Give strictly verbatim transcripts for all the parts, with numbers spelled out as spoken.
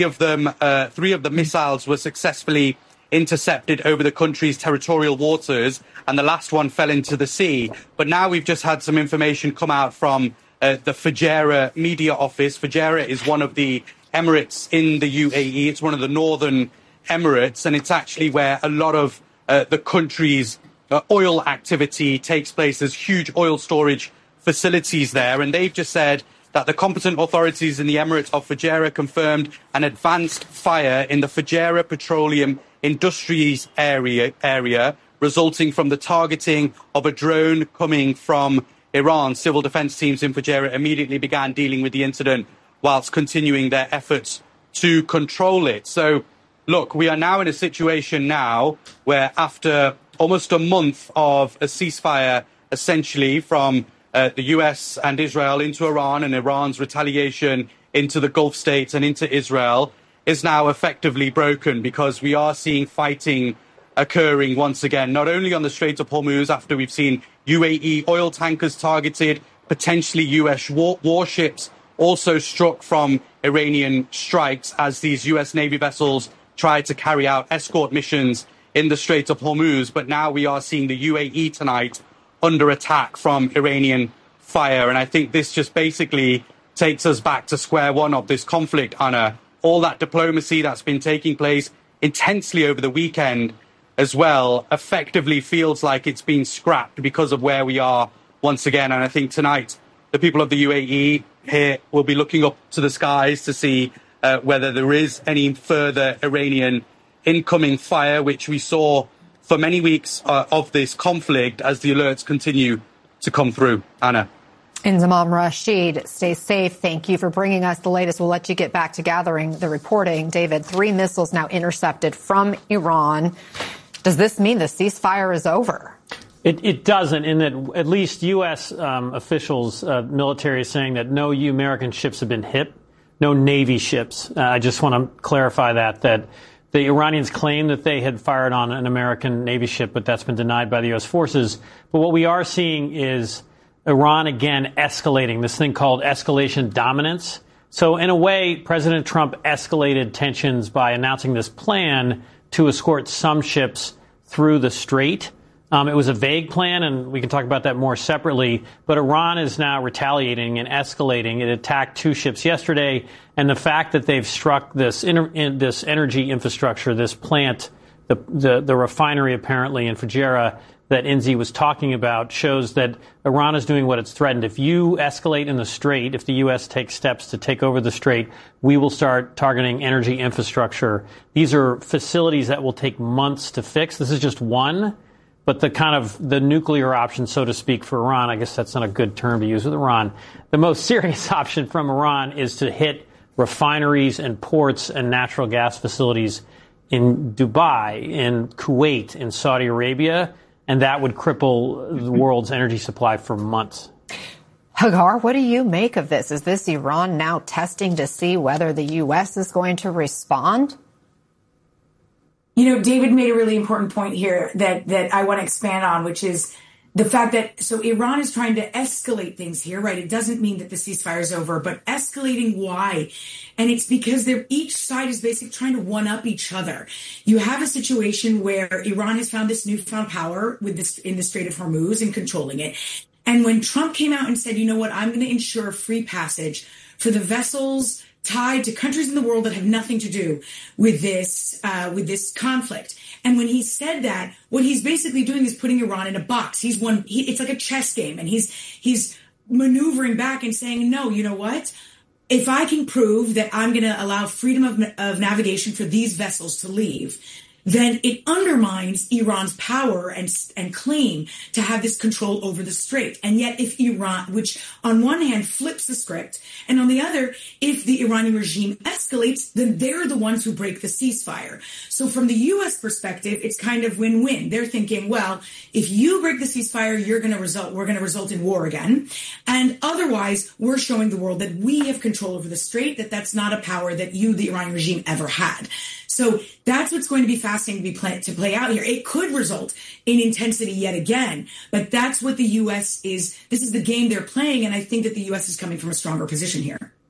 of them, uh, three of the missiles were successfully intercepted over the country's territorial waters, and the last one fell into the sea. But now we've just had some information come out from uh, the Fujairah media office. Fujairah is one of the Emirates in the U A E. It's one of the northern Emirates, and it's actually where a lot of uh, the country's uh, oil activity takes place. There's huge oil storage facilities there, and they've just said that the competent authorities in the Emirate of Fujairah confirmed an advanced fire in the Fujairah Petroleum Industries area, area resulting from the targeting of a drone coming from Iran. Civil defense teams in Fujairah immediately began dealing with the incident whilst continuing their efforts to control it. So, look, we are now in a situation now where after almost a month of a ceasefire, essentially from uh, the U S and Israel into Iran and Iran's retaliation into the Gulf states and into Israel, is now effectively broken, because we are seeing fighting occurring once again, not only on the Strait of Hormuz, after we've seen U A E oil tankers targeted, potentially U S war- warships also struck from Iranian strikes as these U S Navy vessels try to carry out escort missions in the Strait of Hormuz. But now we are seeing the U A E tonight under attack from Iranian fire. And I think this just basically takes us back to square one of this conflict, Anna. All that diplomacy that's been taking place intensely over the weekend as well effectively feels like it's been scrapped because of where we are once again. And I think tonight the people of the U A E here will be looking up to the skies to see uh, whether there is any further Iranian incoming fire, which we saw for many weeks uh, of this conflict as the alerts continue to come through. Anna. Inzamam Rashid, stay safe. Thank you for bringing us the latest. We'll let you get back to gathering the reporting. David, three missiles now intercepted from Iran. Does this mean the ceasefire is over? It, it doesn't, in that at least U S um, officials, uh, military, is saying that no American ships have been hit, no Navy ships. Uh, I just want to clarify that, that the Iranians claim that they had fired on an American Navy ship, but that's been denied by the U S forces. But what we are seeing is Iran again escalating, this thing called escalation dominance. So in a way, President Trump escalated tensions by announcing this plan to escort some ships through the strait. Um, it was a vague plan, and we can talk about that more separately. But Iran is now retaliating and escalating. It attacked two ships yesterday, and the fact that they've struck this inter- in, this energy infrastructure, this plant, the, the, the refinery apparently in Fujairah that Inzi was talking about, shows that Iran is doing what it's threatened. If you escalate in the strait, if the U S takes steps to take over the strait, we will start targeting energy infrastructure. These are facilities that will take months to fix. This is just one. But the kind of the nuclear option, so to speak, for Iran, I guess that's not a good term to use with Iran. The most serious option from Iran is to hit refineries and ports and natural gas facilities in Dubai, in Kuwait, in Saudi Arabia, and that would cripple the world's energy supply for months. Hagar, what do you make of this? Is this Iran now testing to see whether the U S is going to respond? You know, David made a really important point here that, that I want to expand on, which is the fact that, so Iran is trying to escalate things here, right? It doesn't mean that the ceasefire is over, but escalating why? And it's because they're, each side is basically trying to one-up each other. You have a situation where Iran has found this newfound power with this in the Strait of Hormuz and controlling it. And when Trump came out and said, you know what, I'm going to ensure free passage for the vessels tied to countries in the world that have nothing to do with this, uh, with this conflict. And when he said that, what he's basically doing is putting Iran in a box. He's one, he, it's like a chess game, and he's, he's maneuvering back and saying, no, you know what? If I can prove that I'm going to allow freedom of, of navigation for these vessels to leave, then it undermines Iran's power and and claim to have this control over the strait. And yet if Iran, which on one hand flips the script, and on the other, if the Iranian regime escalates, then they're the ones who break the ceasefire. So from the U S perspective, it's kind of win-win. They're thinking, well, if you break the ceasefire, you're going to result, we're going to result in war again. And otherwise, we're showing the world that we have control over the strait, that that's not a power that you, the Iranian regime, ever had. So that's what's going to be fascinating to be play, to play out here. It could result in intensity yet again, but that's what the U S is. This is the game they're playing, and I think that the U S is coming from a stronger position here.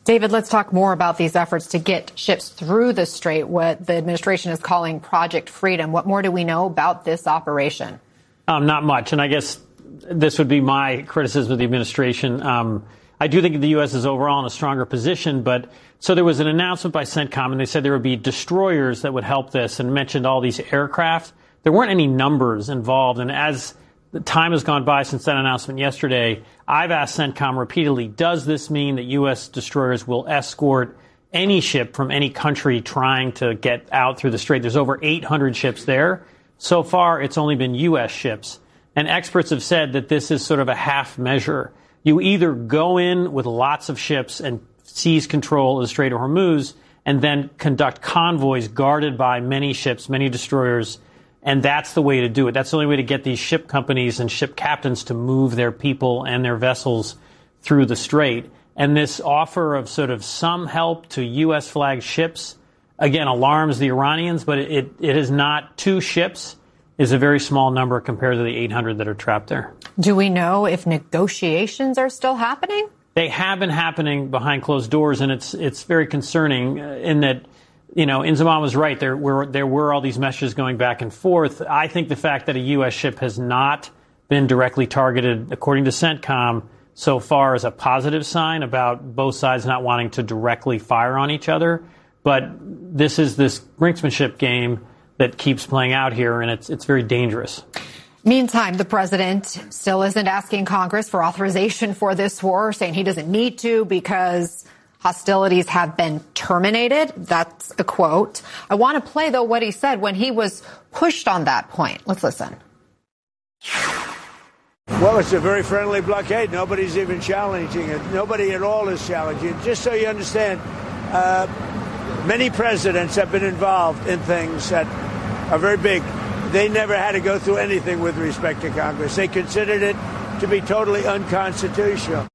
David, let's talk more about these efforts to get ships through the strait, what the administration is calling Project Freedom. What more do we know about this operation? Um, not much. And I guess this would be my criticism of the administration. Um, I do think the U S is overall in a stronger position. But so there was an announcement by CENTCOM, and they said there would be destroyers that would help this, and mentioned all these aircraft. There weren't any numbers involved. And as the time has gone by since that announcement yesterday, I've asked CENTCOM repeatedly, does this mean that U S destroyers will escort any ship from any country trying to get out through the strait? There's over eight hundred ships there. So far, it's only been U S ships. And experts have said that this is sort of a half measure. You either go in with lots of ships and seize control of the Strait of Hormuz, and then conduct convoys guarded by many ships, many destroyers. And that's the way to do it. That's the only way to get these ship companies and ship captains to move their people and their vessels through the strait. And this offer of sort of some help to U S flagged ships, again, alarms the Iranians, but it, it is not two ships, is a very small number compared to the eight hundred that are trapped there. Do we know if negotiations are still happening? They have been happening behind closed doors, and it's it's very concerning in that, you know, Inzamam was right. There were there were all these messages going back and forth. I think the fact that a U S ship has not been directly targeted, according to CENTCOM, so far is a positive sign about both sides not wanting to directly fire on each other. But this is this brinksmanship game that keeps playing out here, and it's it's very dangerous. Meantime, the president still isn't asking Congress for authorization for this war, saying he doesn't need to because hostilities have been terminated. That's a quote. I want to play, though, what he said when he was pushed on that point. Let's listen. Well, it's a very friendly blockade. Nobody's even challenging it. Nobody at all is challenging it. Just so you understand, uh, many presidents have been involved in things that are very big. They never had to go through anything with respect to Congress. They considered it to be totally unconstitutional.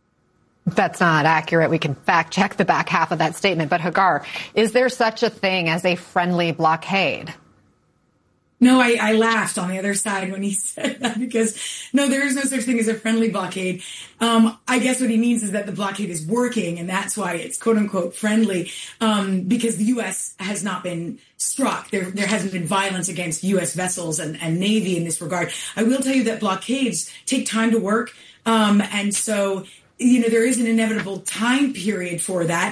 That's not accurate. We can fact check the back half of that statement. But Hagar, is there such a thing as a friendly blockade? No, I, I laughed on the other side when he said that because, no, there is no such thing as a friendly blockade. Um, I guess what he means is that the blockade is working, and that's why it's quote-unquote friendly, um, because the U S has not been struck. There, there hasn't been violence against U S vessels and, and Navy in this regard. I will tell you that blockades take time to work, um, and so, you know, there is an inevitable time period for that.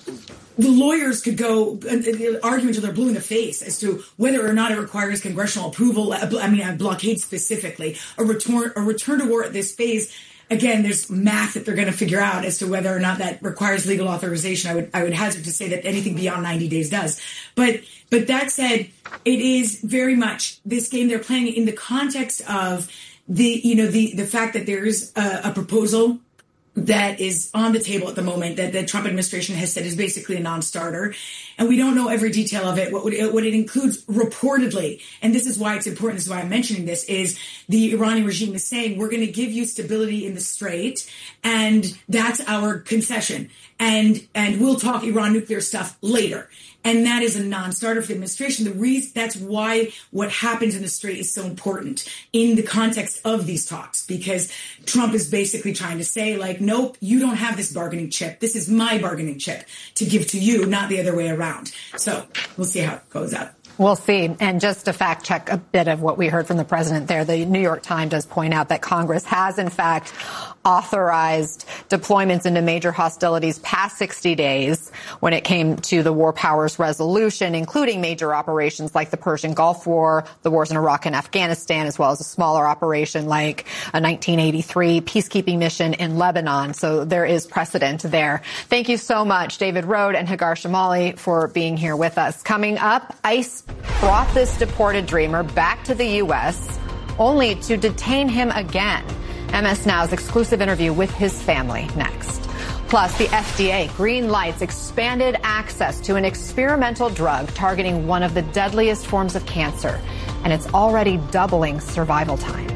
The lawyers could go argue until they're blue in the face as to whether or not it requires congressional approval. I mean, a blockade specifically, a return, a return to war at this phase. Again, there's math that they're going to figure out as to whether or not that requires legal authorization. I would, I would hazard to say that anything beyond ninety days does. But, but that said, it is very much this game they're playing in the context of the, you know, the, the fact that there is a, a proposal that is on the table at the moment that the Trump administration has said is basically a non-starter. And we don't know every detail of it. What, would it, what it includes reportedly, and this is why it's important, this is why I'm mentioning this, is the Iranian regime is saying, we're going to give you stability in the strait, and that's our concession. And, and we'll talk Iran nuclear stuff later. And that is a non-starter for the administration. The reason that's why what happens in the strait is so important in the context of these talks, because Trump is basically trying to say, like, nope, you don't have this bargaining chip. This is my bargaining chip to give to you, not the other way around. So we'll see how it goes out. We'll see. And just to fact check a bit of what we heard from the president there, the New York Times does point out that Congress has, in fact, authorized deployments into major hostilities past sixty days when it came to the War Powers Resolution, including major operations like the Persian Gulf War, the wars in Iraq and Afghanistan, as well as a smaller operation like a nineteen eighty-three peacekeeping mission in Lebanon. So there is precedent there. Thank you so much, David Rohde and Hagar Shamali, for being here with us. Coming up, ICE brought this deported dreamer back to the U S only to detain him again. M S Now's exclusive interview with his family next. Plus, the F D A green lights expanded access to an experimental drug targeting one of the deadliest forms of cancer, and it's already doubling survival times.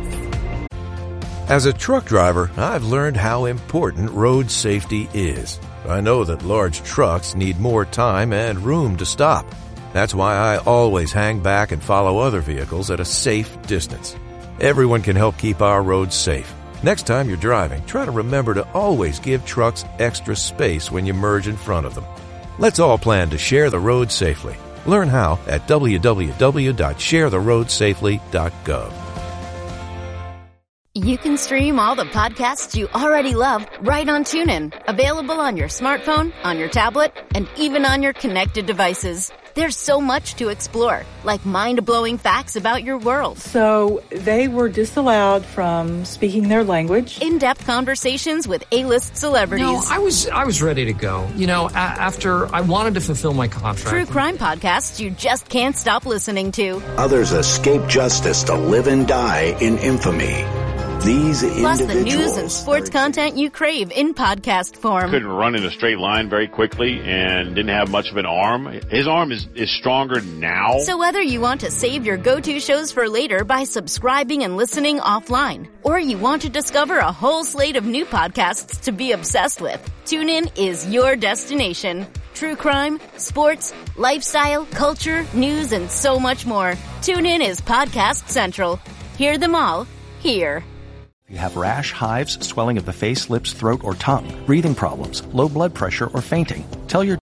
As a truck driver, I've learned how important road safety is. I know that large trucks need more time and room to stop. That's why I always hang back and follow other vehicles at a safe distance. Everyone can help keep our roads safe. Next time you're driving, try to remember to always give trucks extra space when you merge in front of them. Let's all plan to share the road safely. Learn how at w w w dot share the road safely dot gov. You can stream all the podcasts you already love right on TuneIn. Available on your smartphone, on your tablet, and even on your connected devices. There's so much to explore, like mind-blowing facts about your world. So they were disallowed from speaking their language. In-depth conversations with A-list celebrities. No, I was I was ready to go. You know, a- after I wanted to fulfill my contract. True crime podcasts you just can't stop listening to. Others escape justice to live and die in infamy. These Plus the individuals news and sports content you crave in podcast form. Couldn't run in a straight line very quickly and didn't have much of an arm. His arm is, is stronger now. So whether you want to save your go-to shows for later by subscribing and listening offline, or you want to discover a whole slate of new podcasts to be obsessed with, TuneIn is your destination. True crime, sports, lifestyle, culture, news, and so much more. TuneIn is Podcast Central. Hear them all here. If you have rash, hives, swelling of the face, lips, throat, or tongue, breathing problems, low blood pressure, or fainting, tell your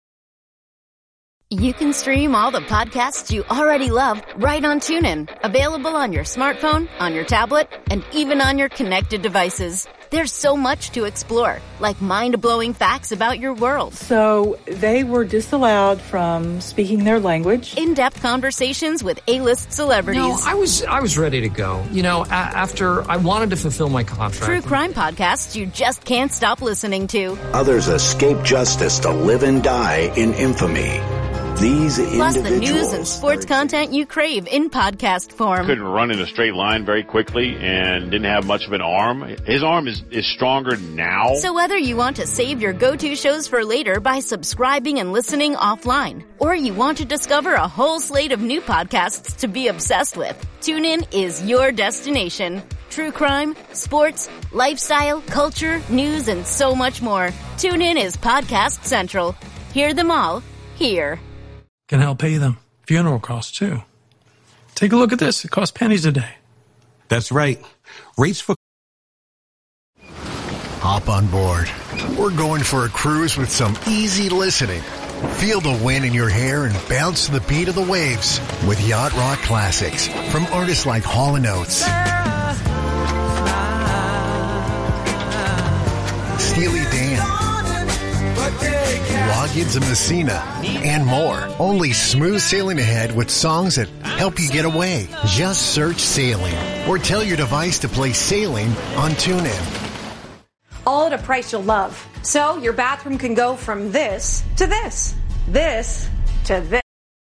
You can stream all the podcasts you already love right on TuneIn. Available on your smartphone, on your tablet, and even on your connected devices. There's so much to explore, like mind-blowing facts about your world. So they were disallowed from speaking their language. In-depth conversations with A-list celebrities. No, I was I was ready to go. You know, a- after I wanted to fulfill my contract. True crime podcasts you just can't stop listening to. Others escape justice to live and die in infamy. These Plus the individuals news and sports content you crave in podcast form. Couldn't run in a straight line very quickly and didn't have much of an arm. His arm is, is stronger now. So whether you want to save your go-to shows for later by subscribing and listening offline, or you want to discover a whole slate of new podcasts to be obsessed with, TuneIn is your destination. True crime, sports, lifestyle, culture, news, and so much more. TuneIn is Podcast Central. Hear them all here. Can help pay them funeral costs too. Take a look at this. It costs pennies a day. That's right. Rates for... Hop on board. We're going for a cruise with some easy listening. Feel the wind in your hair and bounce to the beat of the waves with Yacht Rock Classics from artists like Hall and Oates, Steely Dan, Loggins and Messina, and more. Only smooth sailing ahead with songs that help you get away. Just search Sailing or tell your device to play Sailing on TuneIn. All at a price you'll love. So your bathroom can go from this to this, this to this.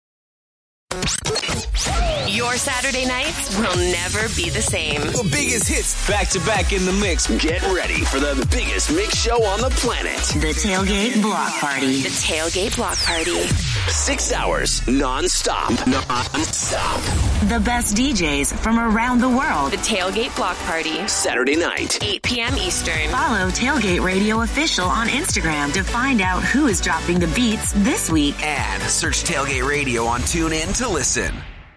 Your Saturday nights will never be the same. The biggest hits back to back in the mix. Get ready for the biggest mix show on the planet. The Tailgate Block Party. The Tailgate Block Party. Six hours non-stop. Non-stop. The best D Js from around the world. The Tailgate Block Party. Saturday night. eight p.m. Eastern. Follow Tailgate Radio Official on Instagram to find out who is dropping the beats this week. And search Tailgate Radio on TuneIn to listen.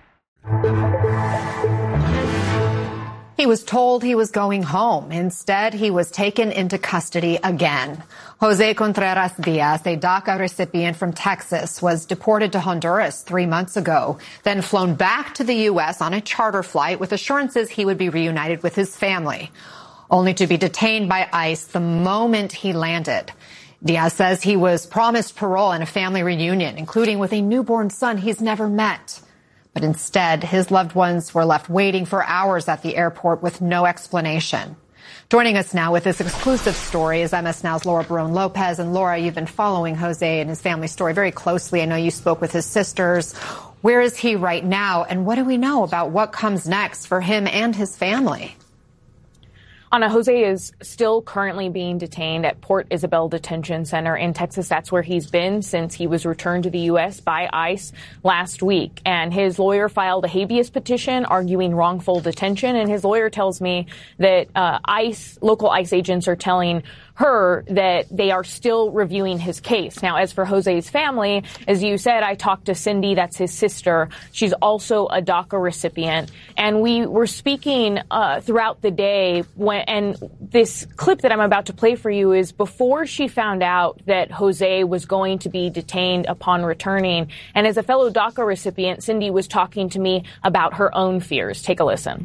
He was told he was going home. Instead, he was taken into custody again. Jose Contreras Diaz, a DACA recipient from Texas, was deported to Honduras three months ago, then flown back to the U S on a charter flight with assurances he would be reunited with his family, only to be detained by ICE the moment he landed. Diaz says he was promised parole and a family reunion, including with a newborn son he's never met. But instead, his loved ones were left waiting for hours at the airport with no explanation. Joining us now with this exclusive story is M S Now's Laura Barone Lopez. And Laura, you've been following Jose and his family story very closely. I know you spoke with his sisters. Where is he right now? And what do we know about what comes next for him and his family? Ana, Jose is still currently being detained at Port Isabel Detention Center in Texas. That's where he's been since he was returned to the U S by ICE last week. And his lawyer filed a habeas petition arguing wrongful detention. And his lawyer tells me that uh, ICE, local ICE agents are telling her that they are still reviewing his case. Now, as for Jose's family, as you said, I talked to Cindy, that's his sister. She's also a DACA recipient. And we were speaking uh, throughout the day, when, and this clip that I'm about to play for you is before she found out that Jose was going to be detained upon returning. And as a fellow DACA recipient, Cindy was talking to me about her own fears. Take a listen.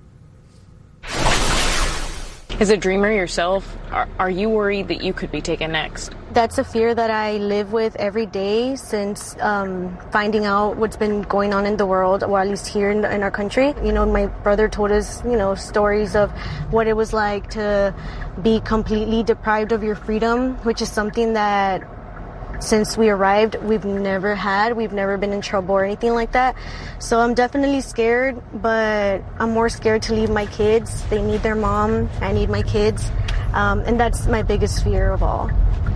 As a dreamer yourself, are, are you worried that you could be taken next? That's a fear that I live with every day since um, finding out what's been going on in the world, or at least here in, in our country. You know, my brother told us, you know, stories of what it was like to be completely deprived of your freedom, which is something that since we arrived, we've never had. We've never been in trouble or anything like that. So I'm definitely scared, but I'm more scared to leave my kids. They need their mom. I need my kids. Um, and that's my biggest fear of all.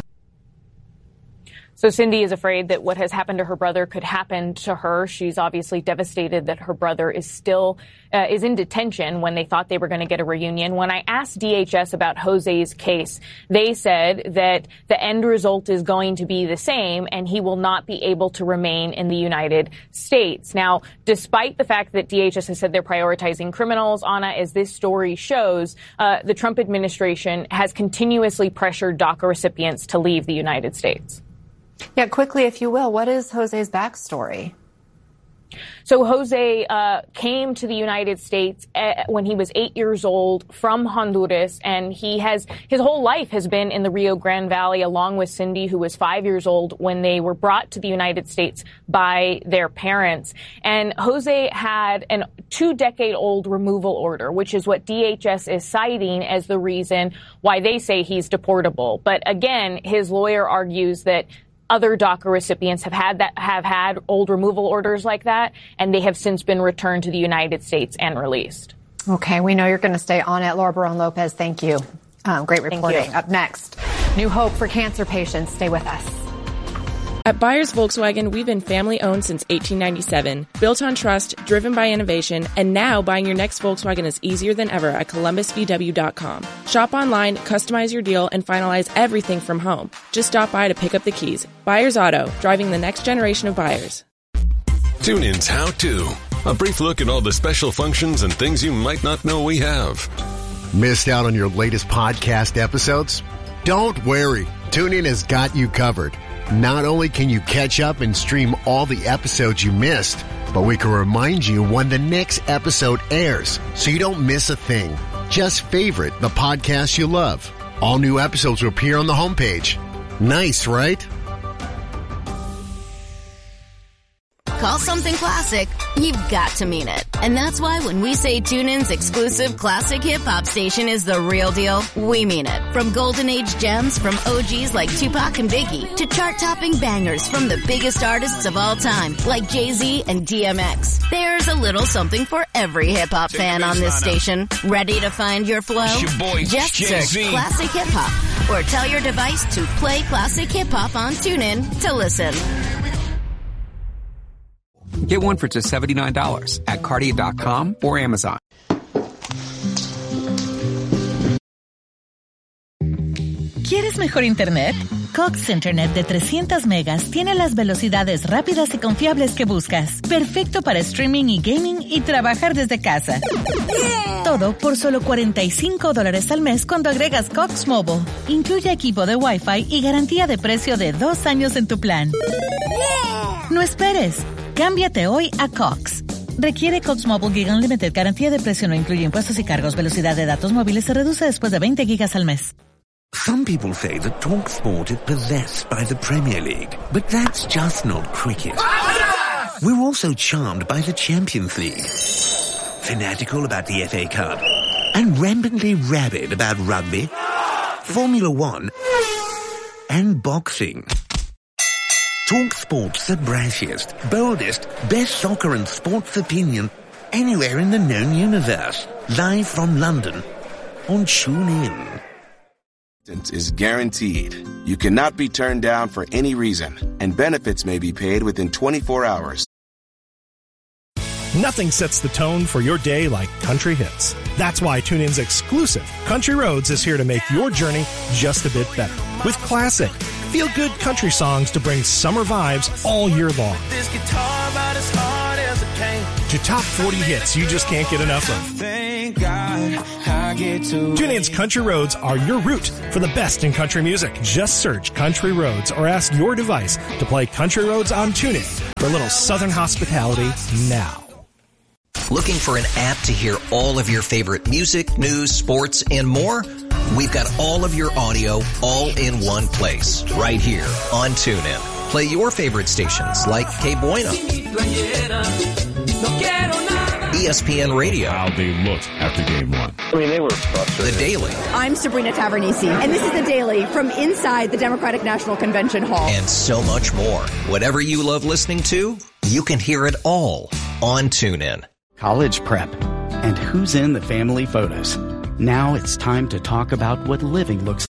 So Cindy is afraid that what has happened to her brother could happen to her. She's obviously devastated that her brother is still uh, is in detention when they thought they were going to get a reunion. When I asked D H S about Jose's case, they said that the end result is going to be the same and he will not be able to remain in the United States. Now, despite the fact that D H S has said they're prioritizing criminals, Anna, as this story shows, uh, the Trump administration has continuously pressured DACA recipients to leave the United States. Yeah, quickly, if you will, what is Jose's backstory? So Jose uh, came to the United States uh, when he was eight years old from Honduras, and he has his whole life has been in the Rio Grande Valley, along with Cindy, who was five years old when they were brought to the United States by their parents. And Jose had a two-decade-old removal order, which is what D H S is citing as the reason why they say he's deportable. But again, his lawyer argues that other DACA recipients have had that have had old removal orders like that, and they have since been returned to the United States and released. Okay, we know you're going to stay on it. Laura Barone Lopez, thank you. Um, great reporting. Up next, new hope for cancer patients. Stay with us. At Byers Volkswagen, we've been family-owned since eighteen ninety-seven, built on trust, driven by innovation, and now buying your next Volkswagen is easier than ever at Columbus V W dot com. Shop online, customize your deal, and finalize everything from home. Just stop by to pick up the keys. Byers Auto, driving the next generation of buyers. TuneIn's How To. A brief look at all the special functions and things you might not know we have. Missed out on your latest podcast episodes? Don't worry. TuneIn has got you covered. Not only can you catch up and stream all the episodes you missed, but we can remind you when the next episode airs so you don't miss a thing. Just favorite the podcast you love. All new episodes will appear on the homepage. Nice, right? Call something classic, you've got to mean it. And that's why when we say TuneIn's exclusive classic hip-hop station is the real deal, we mean it. From golden age gems from O Gs like Tupac and Biggie to chart-topping bangers from the biggest artists of all time like Jay-Z and D M X. There's a little something for every hip-hop fan on this station. Ready to find your flow? Your boy, Just Jay-Z. search Classic Hip-Hop or tell your device to play Classic Hip-Hop on TuneIn to listen. Get one for just seventy-nine dollars at Cardia dot com or Amazon. ¿Quieres mejor internet? Cox Internet de trescientos megas tiene las velocidades rápidas y confiables que buscas. Perfecto para streaming y gaming y trabajar desde casa. Yeah. Todo por solo cuarenta y cinco dólares al mes cuando agregas Cox Mobile. Incluye equipo de Wi-Fi y garantía de precio de dos años en tu plan. Yeah. No esperes. Cámbiate hoy a Cox. Requiere Cox Mobile Gig Unlimited. Garantía de precio no incluye impuestos y cargos. Velocidad de datos móviles se reduce después de veinte gigas al mes. Some people say that TalkSport is possessed by the Premier League, but that's just not cricket. We're also charmed by the Champions League, fanatical about the F A Cup, and rampantly rabid about rugby, Formula One, and boxing. TalkSport's the brashiest, boldest, best soccer and sports opinion anywhere in the known universe. Live from London on TuneIn. Is guaranteed. You cannot be turned down for any reason, and benefits may be paid within twenty-four hours. Nothing sets the tone for your day like country hits. That's why TuneIn's exclusive Country Roads is here to make your journey just a bit better. With classic, feel-good country songs to bring summer vibes all year long. This guitar about as hard as it came. To top forty hits you just can't get enough of. Thank God I get to TuneIn's Country Roads are your route for the best in country music. Just search Country Roads or ask your device to play Country Roads on TuneIn for a little Southern hospitality now. Looking for an app to hear all of your favorite music, news, sports, and more? We've got all of your audio all in one place, right here on TuneIn. Play your favorite stations like K Bueno, E S P N Radio. How they looked after game one. I mean, they were frustrated. The Daily. I'm Sabrina Tavernisi, and this is The Daily from inside the Democratic National Convention Hall. And so much more. Whatever you love listening to, you can hear it all on TuneIn. College prep. And who's in the family photos? Now it's time to talk about what living looks like.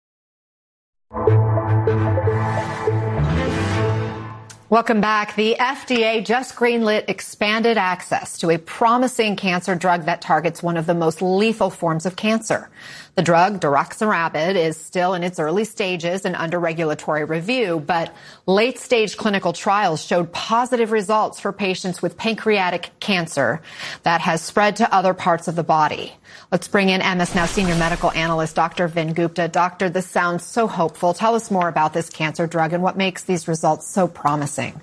Welcome back. The F D A just greenlit expanded access to a promising cancer drug that targets one of the most lethal forms of cancer. The drug, Daraxonrasib, is still in its early stages and under regulatory review, but late-stage clinical trials showed positive results for patients with pancreatic cancer that has spread to other parts of the body. Let's bring in M S Now senior medical analyst Doctor Vin Gupta. Doctor, this sounds so hopeful. Tell us more about this cancer drug and what makes these results so promising.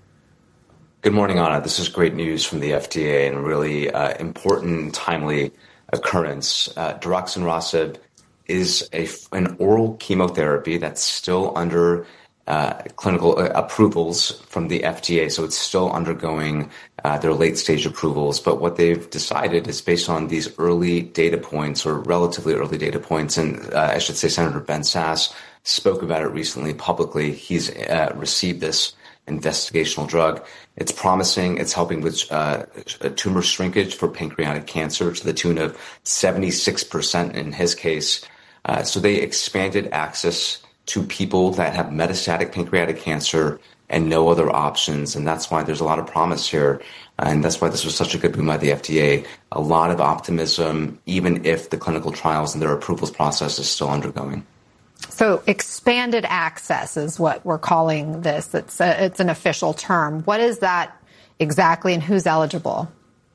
Good morning, Anna. This is great news from the F D A and really uh, important, timely occurrence. Uh, Daraxonrasib is a, an oral chemotherapy that's still under uh, clinical uh, approvals from the F D A, so it's still undergoing uh, their late-stage approvals. But what they've decided is based on these early data points, or relatively early data points, and uh, I should say Senator Ben Sasse spoke about it recently publicly. He's uh, received this investigational drug. It's promising. It's helping with uh, tumor shrinkage for pancreatic cancer to the tune of seventy-six percent in his case. Uh, so they expanded access to people that have metastatic pancreatic cancer and no other options. And that's why there's a lot of promise here. And that's why this was such a good boom by the F D A. A lot of optimism, even if the clinical trials and their approvals process is still undergoing. So expanded access is what we're calling this. It's a, it's an official term. What is that exactly, and who's eligible?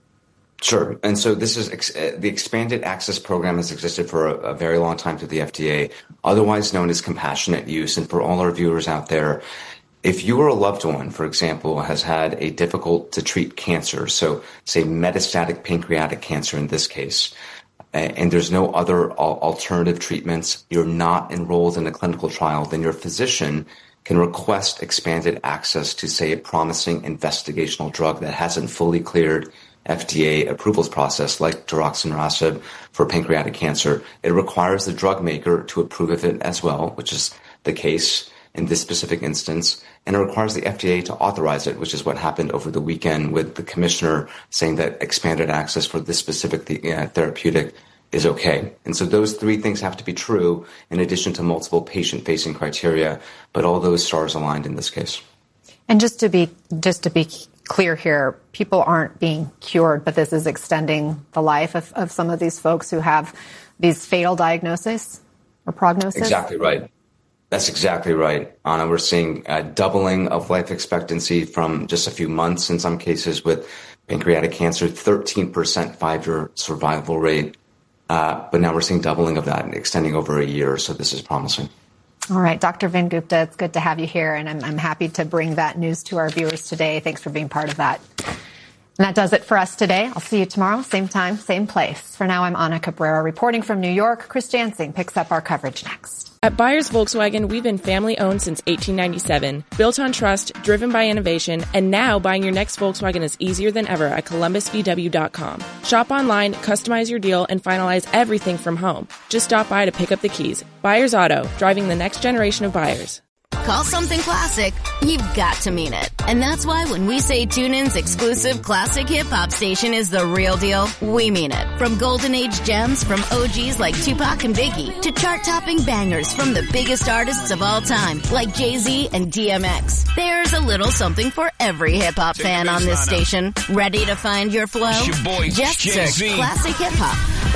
Sure. And so this is ex- the expanded access program has existed for a, a very long time through the F D A, otherwise known as compassionate use. And for all our viewers out there, if you or a loved one, for example, has had a difficult to treat cancer, so say metastatic pancreatic cancer in this case, and there's no other alternative treatments, you're not enrolled in a clinical trial, then your physician can request expanded access to, say, a promising investigational drug that hasn't fully cleared F D A approvals process, like Daraxonrasib for pancreatic cancer. It requires the drug maker to approve of it as well, which is the case in this specific instance, and it requires the F D A to authorize it, which is what happened over the weekend with the commissioner saying that expanded access for this specific th- uh, therapeutic is okay. And so those three things have to be true in addition to multiple patient-facing criteria, but all those stars aligned in this case. And just to be just to be clear here, people aren't being cured, but this is extending the life of, of some of these folks who have these fatal diagnoses or prognosis? Exactly right. That's exactly right, Anna. We're seeing a doubling of life expectancy from just a few months in some cases with pancreatic cancer, thirteen percent five-year survival rate. Uh, but now we're seeing doubling of that and extending over a year. So this is promising. All right. Doctor Vin Gupta, it's good to have you here. And I'm, I'm happy to bring that news to our viewers today. Thanks for being part of that. And that does it for us today. I'll see you tomorrow, same time, same place. For now, I'm Anna Cabrera reporting from New York. Chris Jansing picks up our coverage next. At Byers Volkswagen, we've been family-owned since eighteen ninety-seven, built on trust, driven by innovation, and now buying your next Volkswagen is easier than ever at Columbus V W dot com. Shop online, customize your deal, and finalize everything from home. Just stop by to pick up the keys. Byers Auto, driving the next generation of buyers. Call something classic, you've got to mean it. And that's why when we say TuneIn's exclusive classic hip-hop station is the real deal, we mean it. From golden age gems from O Gs like Tupac and Biggie to chart-topping bangers from the biggest artists of all time like Jay-Z and D M X. There's a little something for every hip-hop fan on this station. Ready to find your flow? It's your boy, Just Jay-Z. search classic hip-hop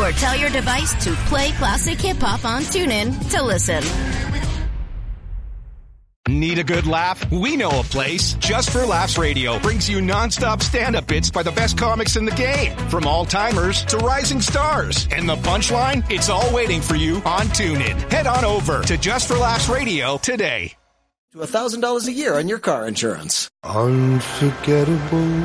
Or tell your device to play classic hip-hop on TuneIn to listen. Need a good laugh? We know a place. Just for Laughs Radio brings you nonstop stand-up bits by the best comics in the game. From all-timers to rising stars. And the punchline? It's all waiting for you on TuneIn. Head on over to Just for Laughs Radio today. To one thousand dollars a year on your car insurance. Unforgettable.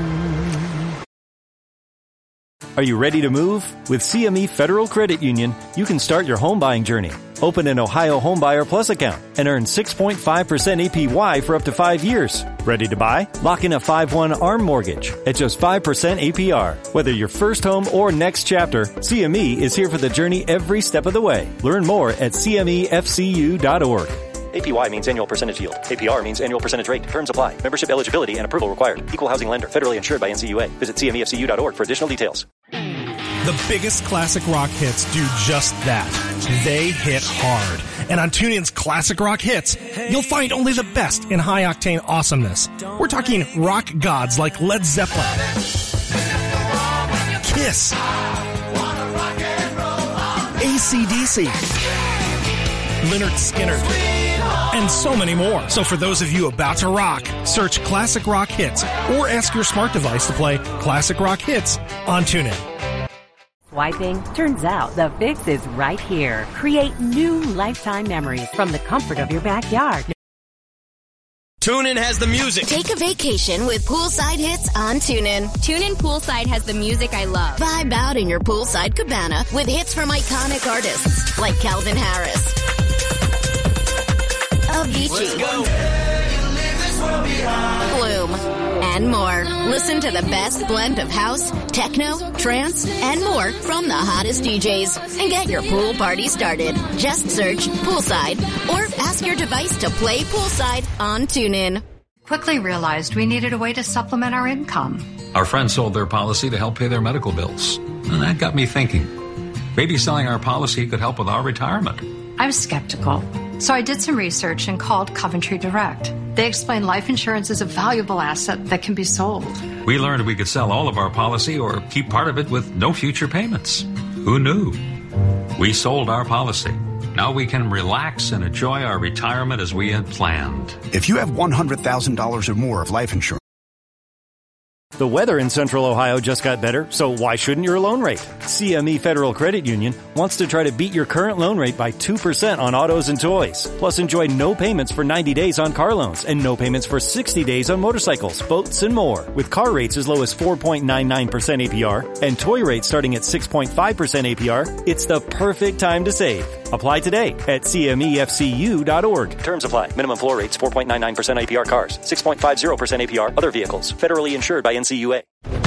Are you ready to move? With C M E Federal Credit Union, you can start your home buying journey. Open an Ohio Homebuyer Plus account and earn six point five percent A P Y for up to five years. Ready to buy? Lock in a five one ARM mortgage at just five percent A P R. Whether your first home or next chapter, C M E is here for the journey every step of the way. Learn more at C M E F C U dot org. A P Y means annual percentage yield. A P R means annual percentage rate. Terms apply. Membership eligibility and approval required. Equal housing lender. Federally insured by N C U A. Visit C M E F C U dot org for additional details. The biggest classic rock hits do just that. They hit hard. And on TuneIn's Classic Rock Hits, you'll find only the best in high-octane awesomeness. We're talking rock gods like Led Zeppelin, Kiss, A C D C, Lynyrd Skynyrd, and so many more. So for those of you about to rock, search Classic Rock Hits or ask your smart device to play Classic Rock Hits on TuneIn. Swiping? Turns out the fix is right here. Create new lifetime memories from the comfort of your backyard. TuneIn has the music. Take a vacation with Poolside Hits on TuneIn. TuneIn Poolside has the music I love. Vibe out in your poolside cabana with hits from iconic artists like Calvin Harris, Avicii, Flume, and more. Listen to the best blend of house, techno, trance, and more from the hottest D Js. And get your pool party started. Just search Poolside or ask your device to play Poolside on TuneIn. Quickly realized we needed a way to supplement our income. Our friends sold their policy to help pay their medical bills. And that got me thinking. Maybe selling our policy could help with our retirement. I was skeptical. So I did some research and called Coventry Direct. They explained life insurance is a valuable asset that can be sold. We learned we could sell all of our policy or keep part of it with no future payments. Who knew? We sold our policy. Now we can relax and enjoy our retirement as we had planned. If you have one hundred thousand dollars or more of life insurance. The weather in Central Ohio just got better, so why shouldn't your loan rate? C M E Federal Credit Union wants to try to beat your current loan rate by two percent on autos and toys. Plus, enjoy no payments for ninety days on car loans and no payments for sixty days on motorcycles, boats, and more. With car rates as low as four point nine nine percent A P R and toy rates starting at six point five percent A P R, it's the perfect time to save. Apply today at C M E F C U dot org. Terms apply. Minimum floor rates four point nine nine percent A P R cars, six point five zero percent A P R other vehicles. Federally insured by N C U A.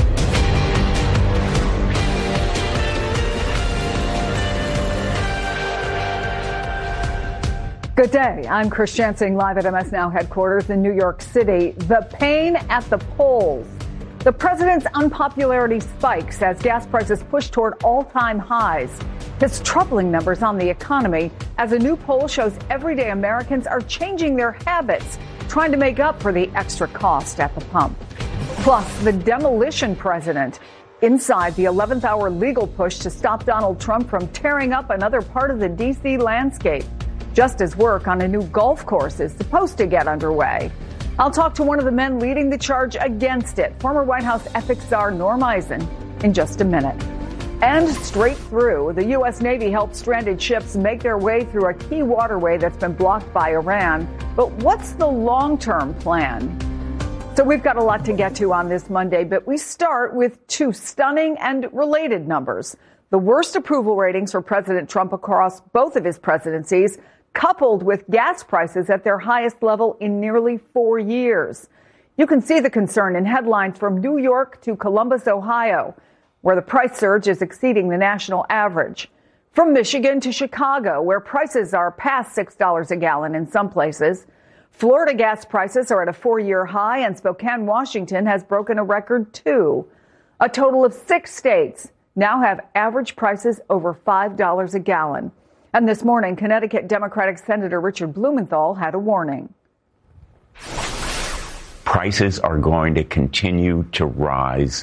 Good day. I'm Chris Jansing, live at M S Now headquarters in New York City. The pain at the polls. The president's unpopularity spikes as gas prices push toward all-time highs. His troubling numbers on the economy as a new poll shows everyday Americans are changing their habits, trying to make up for the extra cost at the pump. Plus, the demolition president. Inside the eleventh hour legal push to stop Donald Trump from tearing up another part of the D C landscape, just as work on a new golf course is supposed to get underway. I'll talk to one of the men leading the charge against it, former White House ethics czar Norm Eisen, in just a minute. And straight through, the U S Navy helped stranded ships make their way through a key waterway that's been blocked by Iran. But what's the long-term plan? So we've got a lot to get to on this Monday, but we start with two stunning and related numbers. The worst approval ratings for President Trump across both of his presidencies, coupled with gas prices at their highest level in nearly four years. You can see the concern in headlines from New York to Columbus, Ohio, where the price surge is exceeding the national average. From Michigan to Chicago, where prices are past six dollars a gallon in some places. Florida gas prices are at a four-year high, and Spokane, Washington has broken a record too. A total of six states now have average prices over five dollars a gallon. And this morning, Connecticut Democratic Senator Richard Blumenthal had a warning. Prices are going to continue to rise,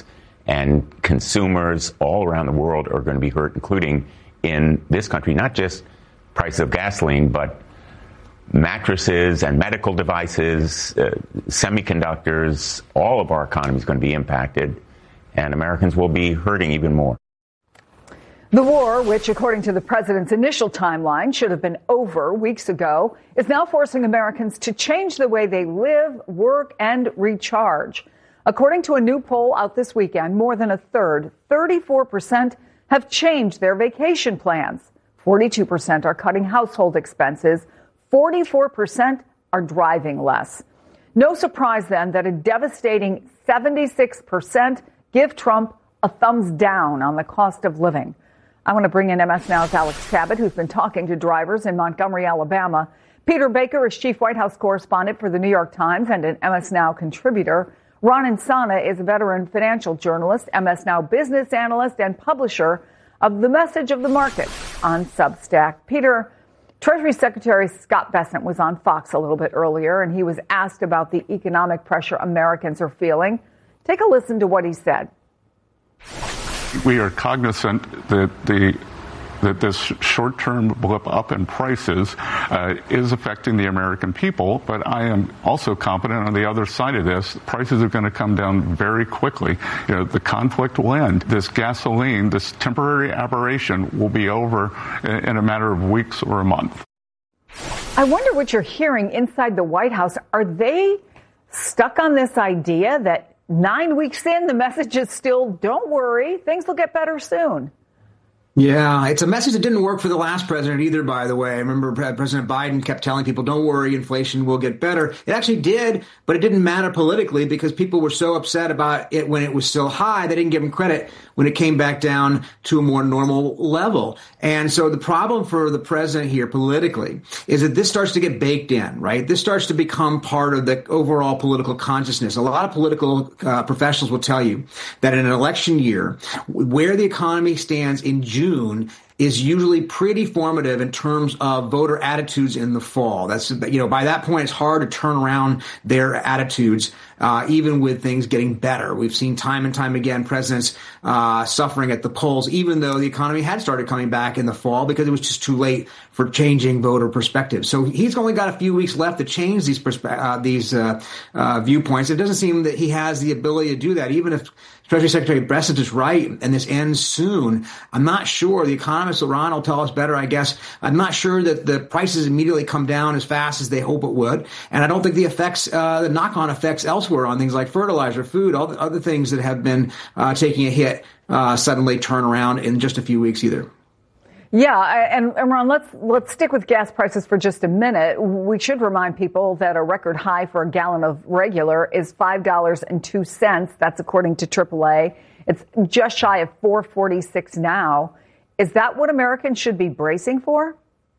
and consumers all around the world are going to be hurt, including in this country, not just price of gasoline, but mattresses and medical devices, uh, semiconductors. All of our economy is going to be impacted, and Americans will be hurting even more. The war, which according to the president's initial timeline should have been over weeks ago, is now forcing Americans to change the way they live, work, and recharge. According to a new poll out this weekend, more than a third, thirty-four percent, have changed their vacation plans. forty-two percent are cutting household expenses. forty-four percent are driving less. No surprise, then, that a devastating seventy-six percent give Trump a thumbs down on the cost of living. I want to bring in M S Now's Alex Cabot, who's been talking to drivers in Montgomery, Alabama. Peter Baker is chief White House correspondent for the New York Times and an M S Now contributor. Ron Insana is a veteran financial journalist, M S Now business analyst, and publisher of The Message of the Market on Substack. Peter, Treasury Secretary Scott Bessent was on Fox a little bit earlier, and he was asked about the economic pressure Americans are feeling. Take a listen to what he said. We are cognizant that the that this short-term blip up in prices uh, is affecting the American people, but I am also confident on the other side of this, prices are going to come down very quickly. You know, the conflict will end. This gasoline, this temporary aberration will be over in, in a matter of weeks or a month. I wonder what you're hearing inside the White House. Are they stuck on this idea that nine weeks in, the message is still, don't worry, things will get better soon? Yeah, it's a message that didn't work for the last president either, by the way. I remember President Biden kept telling people, don't worry, inflation will get better. It actually did, but it didn't matter politically because people were so upset about it when it was still high, they didn't give him credit when it came back down to a more normal level. And so the problem for the president here politically is that this starts to get baked in, right? This starts to become part of the overall political consciousness. A lot of political uh, professionals will tell you that in an election year, where the economy stands in June is usually pretty formative in terms of voter attitudes in the fall. That's, you know, by that point, it's hard to turn around their attitudes, uh, even with things getting better. We've seen time and time again presidents uh, suffering at the polls, even though the economy had started coming back in the fall because it was just too late for changing voter perspectives. So he's only got a few weeks left to change these perspe- uh, these uh, uh, viewpoints. It doesn't seem that he has the ability to do that, even if Treasury Secretary Bessent is right, and this ends soon. I'm not sure. The economists, Ron, will tell us better, I guess. I'm not sure that the prices immediately come down as fast as they hope it would. And I don't think the effects, uh, the knock-on effects elsewhere on things like fertilizer, food, all the other things that have been uh, taking a hit uh, suddenly turn around in just a few weeks either. Yeah, and, and Ron, let's let's stick with gas prices for just a minute. We should remind people that a record high for a gallon of regular is five dollars and two cents. That's according to triple A. It's just shy of four forty-six now. Is that what Americans should be bracing for?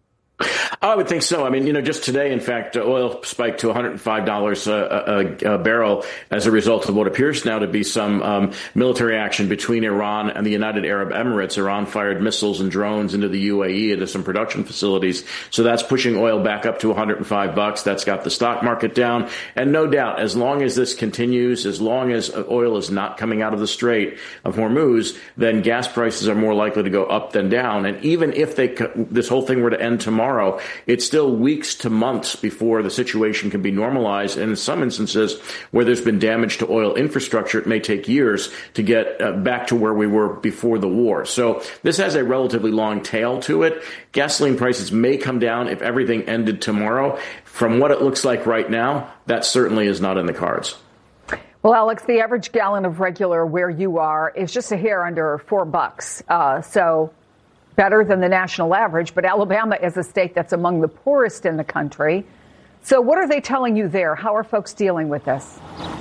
I would think so. I mean, you know, just today, in fact, oil spiked to one hundred five dollars a, a, a barrel as a result of what appears now to be some um, military action between Iran and the United Arab Emirates. Iran fired missiles and drones into the U A E, into some production facilities. So that's pushing oil back up to one hundred five bucks. That's got the stock market down. And no doubt, as long as this continues, as long as oil is not coming out of the Strait of Hormuz, then gas prices are more likely to go up than down. And even if they this whole thing were to end tomorrow, it's still weeks to months before the situation can be normalized. And in some instances where there's been damage to oil infrastructure, it may take years to get uh, back to where we were before the war. So this has a relatively long tail to it. Gasoline prices may come down if everything ended tomorrow. From what it looks like right now, that certainly is not in the cards. Well, Alex, the average gallon of regular where you are is just a hair under four bucks. Uh, so better than the national average, but Alabama is a state that's among the poorest in the country. So what are they telling you there? How are folks dealing with this?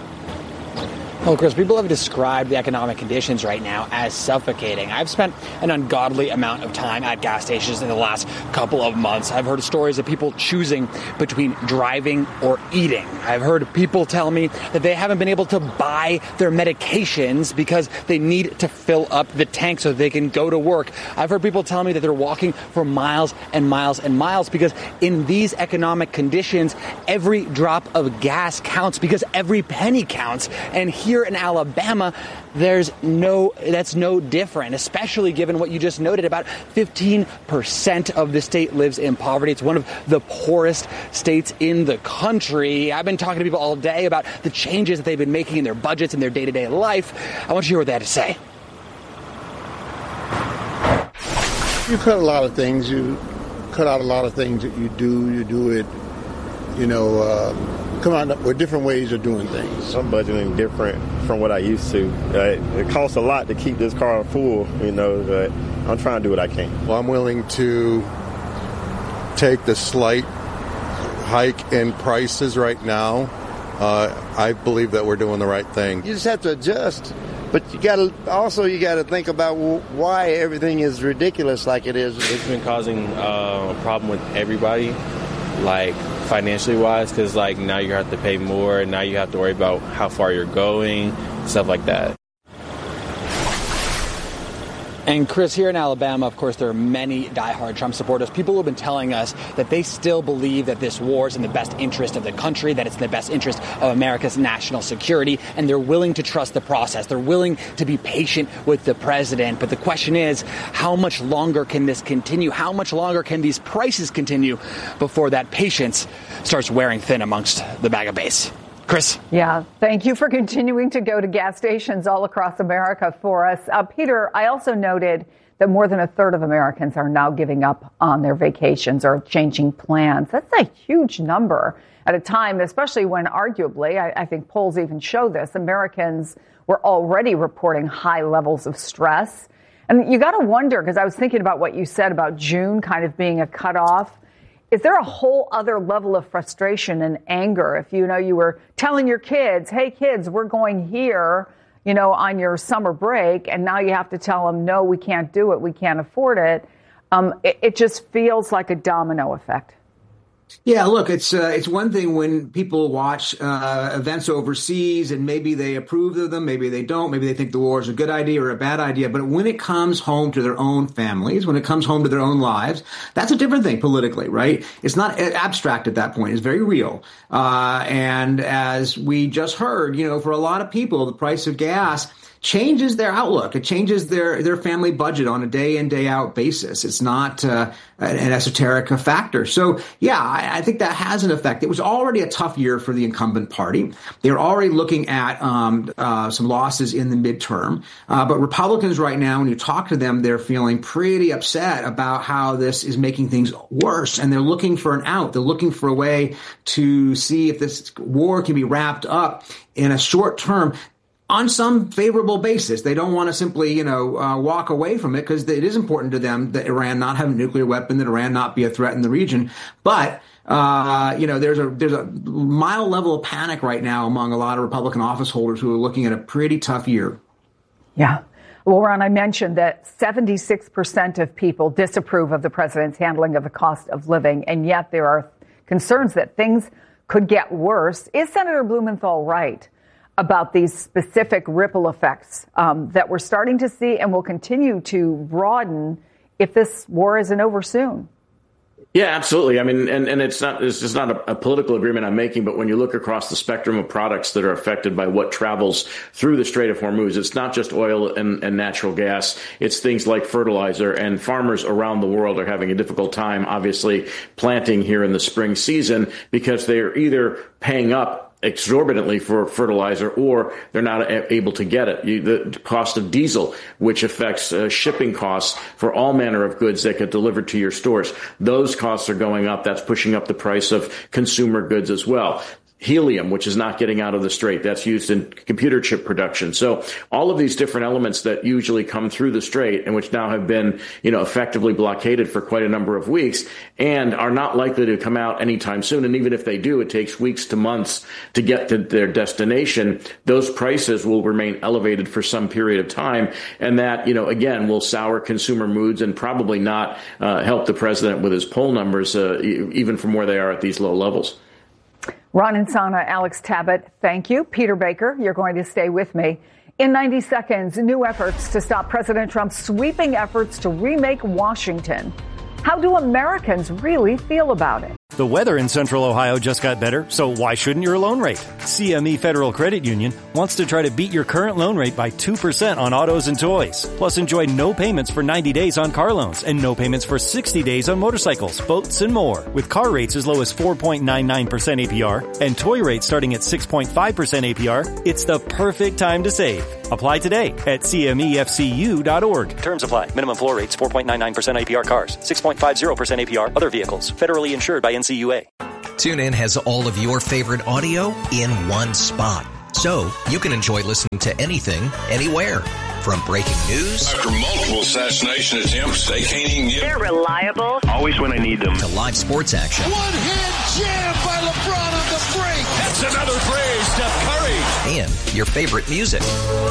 Well, Chris, people have described the economic conditions right now as suffocating. I've spent an ungodly amount of time at gas stations in the last couple of months. I've heard stories of people choosing between driving or eating. I've heard people tell me that they haven't been able to buy their medications because they need to fill up the tank so they can go to work. I've heard people tell me that they're walking for miles and miles and miles because in these economic conditions, every drop of gas counts because every penny counts. And here here in Alabama, there's no, that's no different, especially given what you just noted. About fifteen percent of the state lives in poverty. It's one of the poorest states in the country. I've been talking to people all day about the changes that they've been making in their budgets and their day-to-day life. I want you to hear what they had to say. You cut a lot of things. You cut out a lot of things that you do. You do it, you know, uh, come out with different ways of doing things. I'm budgeting different from what I used to. Uh, it costs a lot to keep this car full, you know, but I'm trying to do what I can. Well, I'm willing to take the slight hike in prices right now. Uh, I believe that we're doing the right thing. You just have to adjust. But you got to also you got to think about why everything is ridiculous like it is. It's been causing uh, a problem with everybody, like financially wise, because like now you have to pay more, and now you have to worry about how far you're going, stuff like that. And Chris, here in Alabama, of course, there are many diehard Trump supporters. People who have been telling us that they still believe that this war is in the best interest of the country, that it's in the best interest of America's national security, and they're willing to trust the process. They're willing to be patient with the president. But the question is, how much longer can this continue? How much longer can these prices continue before that patience starts wearing thin amongst the bag of base? Chris. Yeah, thank you for continuing to go to gas stations all across America for us. Uh, Peter, I also noted that more than a third of Americans are now giving up on their vacations or changing plans. That's a huge number at a time, especially when arguably, I, I think polls even show this, Americans were already reporting high levels of stress. And you got to wonder, because I was thinking about what you said about June kind of being a cutoff. Is there a whole other level of frustration and anger if, you know, you were telling your kids, hey, kids, we're going here, you know, on your summer break, and now you have to tell them, no, we can't do it, we can't afford it. Um, it, it just feels like a domino effect. Yeah, look, it's uh, it's one thing when people watch uh, events overseas and maybe they approve of them, maybe they don't, maybe they think the war is a good idea or a bad idea. But when it comes home to their own families, when it comes home to their own lives, that's a different thing politically, right? It's not abstract at that point. It's very real. Uh, and as we just heard, you know, for a lot of people, the price of gas changes their outlook. It changes their, their family budget on a day in, day out basis. It's not uh, an esoteric factor. So, yeah, I, I think that has an effect. It was already a tough year for the incumbent party. They were already looking at um, uh, some losses in the midterm. Uh, but Republicans right now, when you talk to them, they're feeling pretty upset about how this is making things worse. And they're looking for an out. They're looking for a way to see if this war can be wrapped up in a short term on some favorable basis. They don't want to simply, you know, uh, walk away from it because it is important to them that Iran not have a nuclear weapon, that Iran not be a threat in the region. But, uh, you know, there's a there's a mild level of panic right now among a lot of Republican office holders who are looking at a pretty tough year. Yeah. Well, Ron, I mentioned that seventy-six percent of people disapprove of the president's handling of the cost of living, and yet there are concerns that things could get worse. Is Senator Blumenthal right about these specific ripple effects um, that we're starting to see and will continue to broaden if this war isn't over soon? Yeah, absolutely. I mean, and, and it's not it's just not a, a political agreement I'm making, but when you look across the spectrum of products that are affected by what travels through the Strait of Hormuz, it's not just oil and, and natural gas. It's things like fertilizer, and farmers around the world are having a difficult time, obviously, planting here in the spring season because they're either paying up exorbitantly for fertilizer, or they're not able to get it. You, the cost of diesel, which affects uh, shipping costs for all manner of goods that get delivered to your stores, those costs are going up. That's pushing up the price of consumer goods as well. Helium, which is not getting out of the strait, that's used in computer chip production. So all of these different elements that usually come through the strait and which now have been, you know, effectively blockaded for quite a number of weeks and are not likely to come out anytime soon. And even if they do, it takes weeks to months to get to their destination. Those prices will remain elevated for some period of time. And that, you know, again, will sour consumer moods and probably not uh, help the president with his poll numbers, uh, even from where they are at these low levels. Ron Insana, Alex Tabbitt, thank you. Peter Baker, you're going to stay with me. In ninety seconds, new efforts to stop President Trump's sweeping efforts to remake Washington. How do Americans really feel about it? The weather in Central Ohio just got better, so why shouldn't your loan rate? C M E Federal Credit Union wants to try to beat your current loan rate by two percent on autos and toys. Plus, enjoy no payments for ninety days on car loans and no payments for sixty days on motorcycles, boats, and more. With car rates as low as four point nine nine percent A P R and toy rates starting at six point five percent A P R, it's the perfect time to save. Apply today at C M E F C U dot org. Terms apply. Minimum floor rates four point nine nine percent A P R cars, six point five zero percent A P R other vehicles. Federally insured by N C U A. TuneIn has all of your favorite audio in one spot. So you can enjoy listening to anything, anywhere. From breaking news. After multiple assassination attempts, they can't even get... They're reliable. Always when I need them. To live sports action. One-hand jam by LeBron on the break. That's another play, Steph Curry. And your favorite music.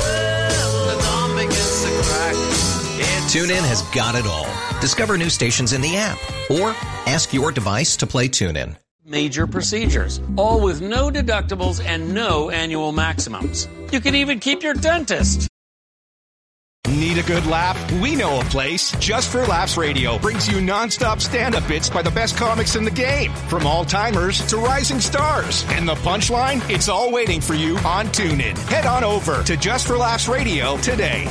TuneIn has got it all. Discover new stations in the app. Or ask your device to play TuneIn. Major procedures, all with no deductibles and no annual maximums. You can even keep your dentist. Need a good laugh? We know a place. Just for Laughs Radio brings you nonstop stand-up bits by the best comics in the game. From all-timers to rising stars. And the punchline? It's all waiting for you on TuneIn. Head on over to Just for Laughs Radio today.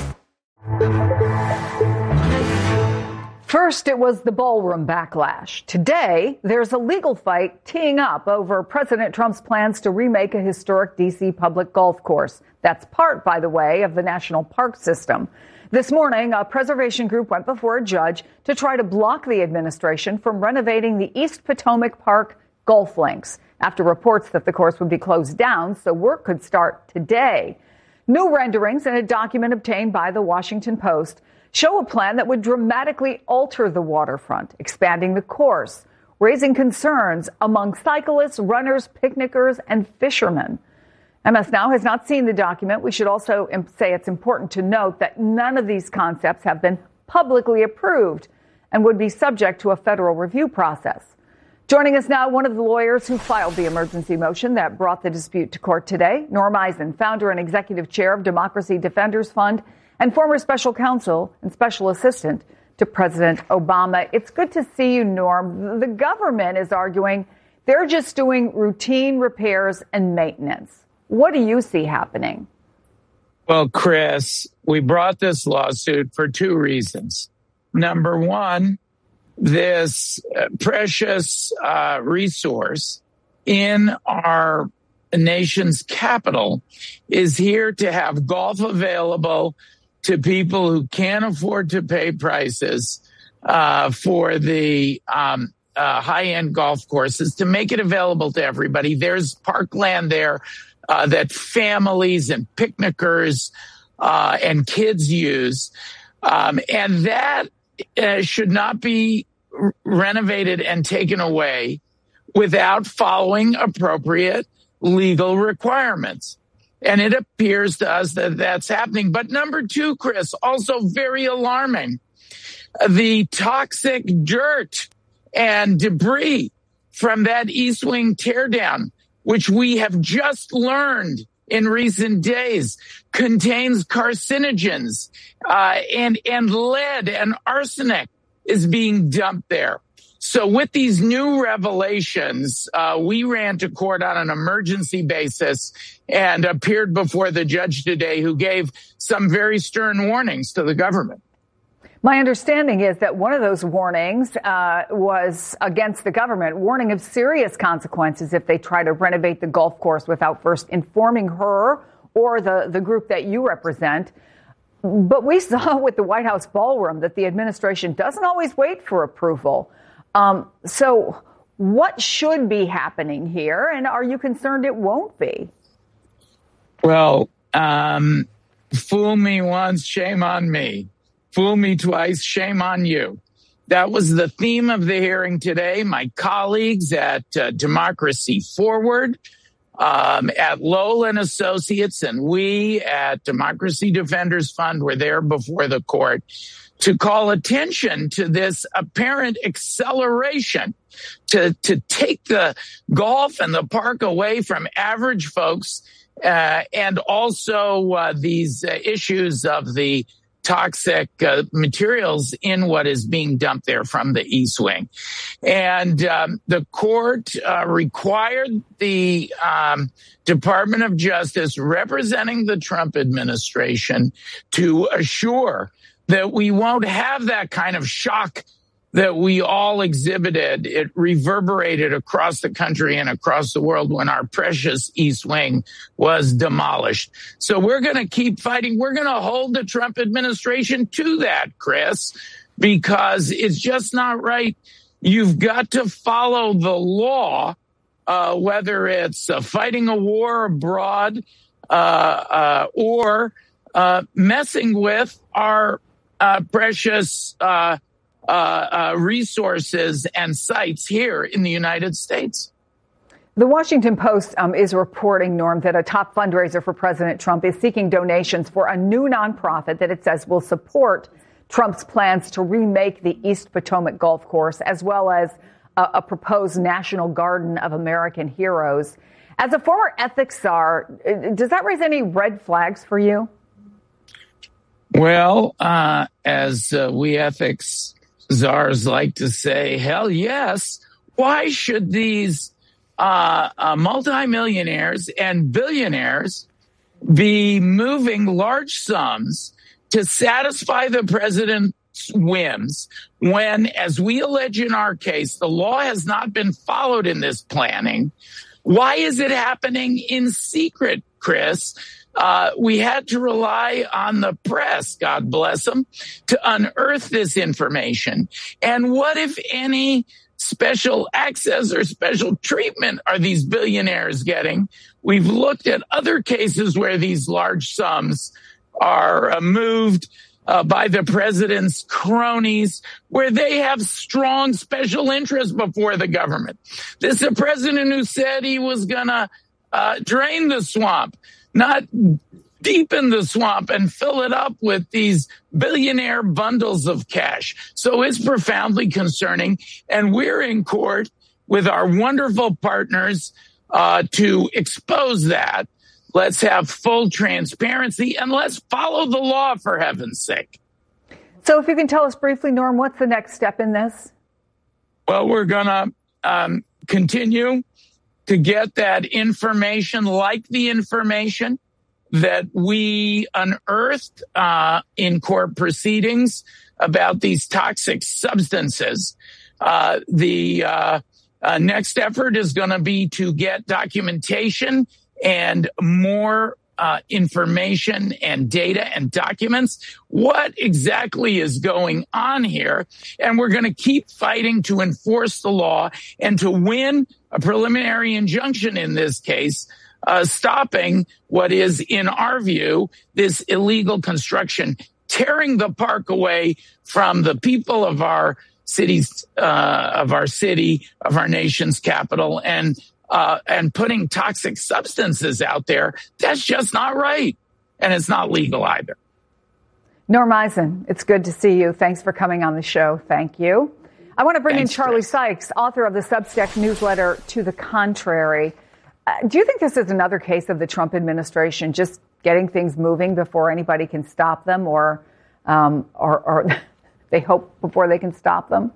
First, it was the ballroom backlash. Today, there's a legal fight teeing up over President Trump's plans to remake a historic D C public golf course. That's part, by the way, of the national park system. This morning, a preservation group went before a judge to try to block the administration from renovating the East Potomac Park golf links after reports that the course would be closed down so work could start today. New renderings in a document obtained by the Washington Post show a plan that would dramatically alter the waterfront, expanding the course, raising concerns among cyclists, runners, picnickers, and fishermen. M S Now has not seen the document. We should also say it's important to note that none of these concepts have been publicly approved and would be subject to a federal review process. Joining us now, one of the lawyers who filed the emergency motion that brought the dispute to court today, Norm Eisen, founder and executive chair of Democracy Defenders Fund and former special counsel and special assistant to President Obama. It's good to see you, Norm. The government is arguing they're just doing routine repairs and maintenance. What do you see happening? Well, Chris, we brought this lawsuit for two reasons. Number one, this precious uh, resource in our nation's capital is here to have golf available to people who can't afford to pay prices uh, for the um, uh, high-end golf courses, to make it available to everybody. There's parkland there uh, that families and picnickers uh, and kids use. Um, and that uh, should not be r- renovated and taken away without following appropriate legal requirements. And it appears to us that that's happening. But number two, Chris, also very alarming, the toxic dirt and debris from that East Wing teardown, which we have just learned in recent days, contains carcinogens uh, and, and lead and arsenic is being dumped there. So with these new revelations, uh, we ran to court on an emergency basis and appeared before the judge today, who gave some very stern warnings to the government. My understanding is that one of those warnings uh, was against the government, warning of serious consequences if they try to renovate the golf course without first informing her or the, the group that you represent. But we saw with the White House ballroom that the administration doesn't always wait for approval. Um, so what should be happening here? And are you concerned it won't be? Well, um, fool me once, shame on me. Fool me twice, shame on you. That was the theme of the hearing today. My colleagues at uh, Democracy Forward, um, at Lowell and Associates, and we at Democracy Defenders Fund were there before the court to call attention to this apparent acceleration to, to take the golf and the park away from average folks, uh, and also uh, these uh, issues of the toxic uh, materials in what is being dumped there from the East Wing. And um, the court uh, required the um, Department of Justice representing the Trump administration to assure that we won't have that kind of shock that we all exhibited. It reverberated across the country and across the world when our precious East Wing was demolished. So we're going to keep fighting. We're going to hold the Trump administration to that, Chris, because it's just not right. You've got to follow the law, uh, whether it's uh, fighting a war abroad uh, uh, or uh, messing with our uh, precious uh Uh, uh, resources and sites here in the United States. The Washington Post um, is reporting, Norm, that a top fundraiser for President Trump is seeking donations for a new nonprofit that it says will support Trump's plans to remake the East Potomac Golf Course, as well as a, a proposed National Garden of American Heroes. As a former ethics czar, does that raise any red flags for you? Well, uh, as uh, we ethics czars like to say, hell yes. Why should these uh, uh, multimillionaires and billionaires be moving large sums to satisfy the president's whims when, as we allege in our case, the law has not been followed in this planning? Why is it happening in secret, Chris? Uh, we had to rely on the press, God bless them, to unearth this information. And what, if any, special access or special treatment are these billionaires getting? We've looked at other cases where these large sums are uh, moved uh, by the president's cronies, where they have strong special interests before the government. This is a president who said he was going to uh, drain the swamp, not deepen the swamp and fill it up with these billionaire bundles of cash. So it's profoundly concerning. And we're in court with our wonderful partners uh, to expose that. Let's have full transparency and let's follow the law, for heaven's sake. So if you can tell us briefly, Norm, what's the next step in this? Well, we're going to um, continue to get that information, like the information that we unearthed uh, in court proceedings about these toxic substances. Uh, the uh, uh, next effort is going to be to get documentation and more uh, information and data and documents. What exactly is going on here? And we're going to keep fighting to enforce the law and to win a preliminary injunction in this case, uh, stopping what is, in our view, this illegal construction, tearing the park away from the people of our cities, uh, of our city, of our nation's capital, and uh, and putting toxic substances out there. That's just not right. And it's not legal either. Norm Eisen, it's good to see you. Thanks for coming on the show. Thank you. I want to bring Thanks, in Charlie Chris. Sykes, author of the Substack newsletter To the Contrary. Uh, do you think this is another case of the Trump administration just getting things moving before anybody can stop them, or, um, or, or they hope before they can stop them?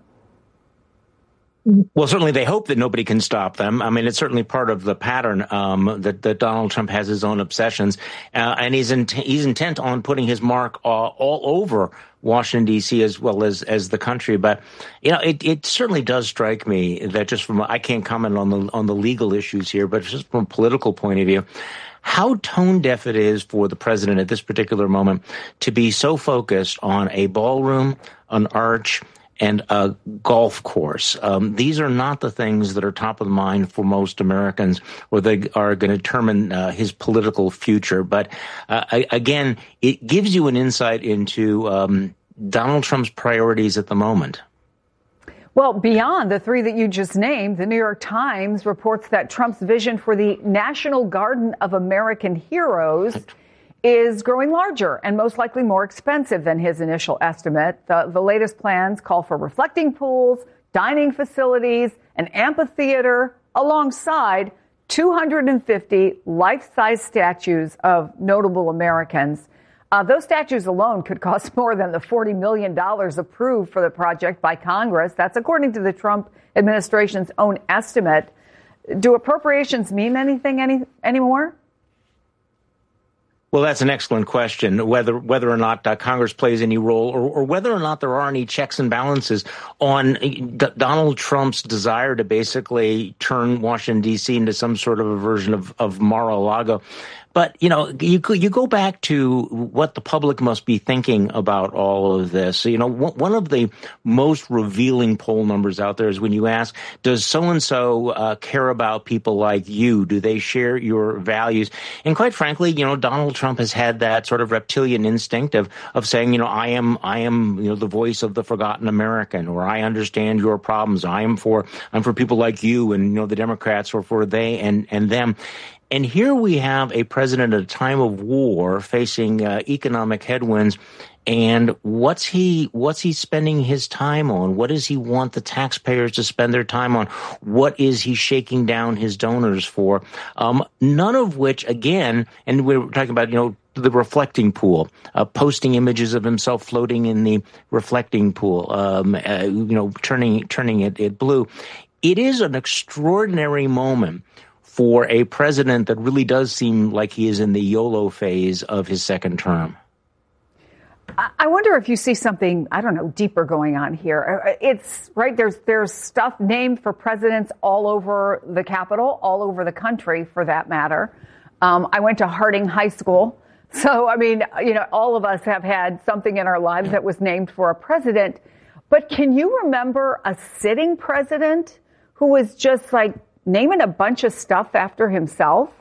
Well, certainly they hope that nobody can stop them. I mean, it's certainly part of the pattern um, that, that Donald Trump has his own obsessions, uh, and he's, in, he's intent on putting his mark uh, all over Washington, D C, as well as, as the country. But, you know, it, it certainly does strike me that just from, I can't comment on the, on the legal issues here, but just from a political point of view, how tone deaf it is for the president at this particular moment to be so focused on a ballroom, an arch, and a golf course. Um, these are not the things that are top of the mind for most Americans, or they are going to determine uh, his political future. But uh, I, again, it gives you an insight into um, Donald Trump's priorities at the moment. Well, beyond the three that you just named, the New York Times reports that Trump's vision for the National Garden of American Heroes is growing larger and most likely more expensive than his initial estimate. The, the latest plans call for reflecting pools, dining facilities, an amphitheater, alongside two hundred fifty life-size statues of notable Americans. Uh, those statues alone could cost more than the forty million dollars approved for the project by Congress. That's according to the Trump administration's own estimate. Do appropriations mean anything any anymore? Well, that's an excellent question, whether whether or not uh, Congress plays any role or, or whether or not there are any checks and balances on D- Donald Trump's desire to basically turn Washington, D C into some sort of a version of, of Mar-a-Lago. But, you know, you you go back to what the public must be thinking about all of this. You know, one of the most revealing poll numbers out there is when you ask, does so-and-so uh, care about people like you? Do they share your values? And quite frankly, you know, Donald Trump has had that sort of reptilian instinct of, of saying, you know, I am, I am, you know, the voice of the forgotten American, or I understand your problems. I am for, I'm for people like you, and, you know, the Democrats are for they and, and them. And here we have a president at a time of war facing uh, economic headwinds. And what's he what's he spending his time on? What does he want the taxpayers to spend their time on? What is he shaking down his donors for? Um, none of which, again, and we we're talking about, you know, the reflecting pool, uh, posting images of himself floating in the reflecting pool, um, uh, you know, turning turning it, it blue. It is an extraordinary moment for a president that really does seem like he is in the YOLO phase of his second term. I wonder if you see something, I don't know, deeper going on here. It's right. There's there's stuff named for presidents all over the Capitol, all over the country, for that matter. Um, I went to Harding High School. So, I mean, you know, all of us have had something in our lives that was named for a president. But can you remember a sitting president who was just like naming a bunch of stuff after himself?